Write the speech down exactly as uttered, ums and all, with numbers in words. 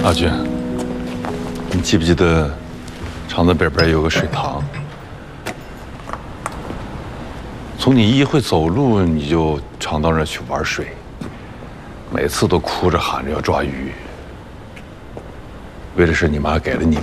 阿俊，你记不记得厂子北边有个水塘？从你一会走路，你就常到那儿去玩水，每次都哭着喊着要抓鱼。为了是你妈给了你